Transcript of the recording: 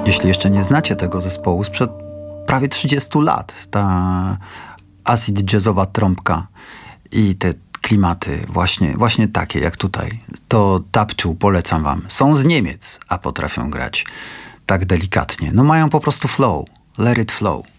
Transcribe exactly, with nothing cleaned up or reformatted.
Jeśli jeszcze nie znacie tego zespołu sprzed prawie trzydziestu lat, ta acid jazzowa trąbka i te klimaty właśnie, właśnie takie jak tutaj, to Taptu polecam wam. Są z Niemiec, a potrafią grać tak delikatnie. No mają po prostu flow. Let it flow.